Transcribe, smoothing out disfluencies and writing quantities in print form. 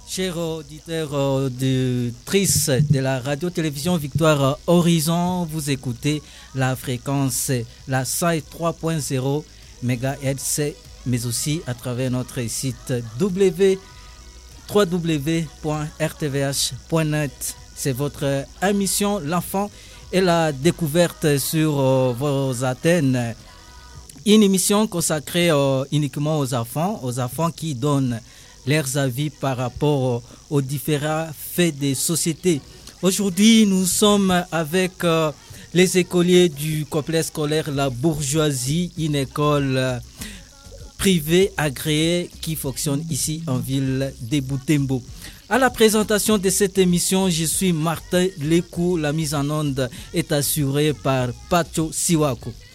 Chers auditeurs auditrices de la radio-télévision Victoire Horizon, vous écoutez la fréquence, la 103.0 MHz, mais aussi à travers notre site www.rtvh.net. C'est votre émission L'enfant et la découverte sur vos antennes. Une émission consacrée uniquement aux enfants qui donnent leurs avis par rapport aux différents faits des sociétés. Aujourd'hui, nous sommes avec les écoliers du complexe scolaire La Bourgeoisie, une école privée agréée qui fonctionne ici en ville de Butembo. À la présentation de cette émission, je suis Martin Lekou. La mise en onde est assurée par Pacho Siwako.